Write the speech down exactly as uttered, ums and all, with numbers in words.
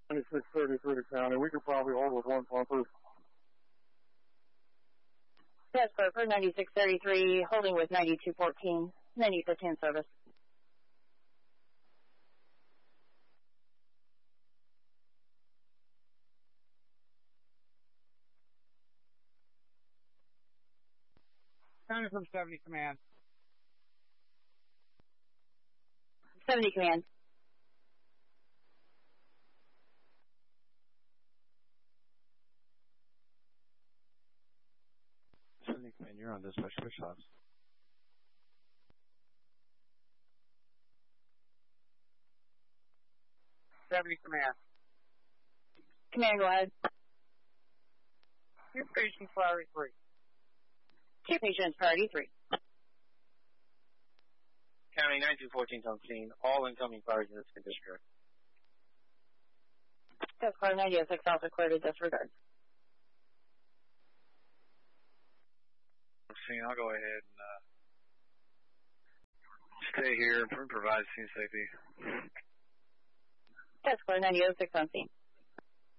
ninety-six thirty-three County. We could probably hold with one pumper. Yes, Purper, ninety-six thirty-three, holding with ninety-two fourteen, ninety fifteen service. County from seventy command. seventy command. seventy command, you're on dispatch. Which house? seventy command. Command, go ahead. Two patients, priority three. Two patients, priority three. County nine two fourteen on scene. All incoming fire units can disregard. Yes, car ninety oh six also cleared to disregard. Scene, I'll go ahead and uh, stay here and provide scene safety. Yes, car ninety oh six on scene.